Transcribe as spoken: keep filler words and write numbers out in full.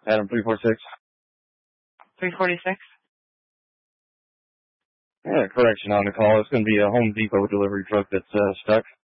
Adam three four six. three forty-six? Yeah, correction on the call. It's going to be a Home Depot delivery truck that's uh, stuck.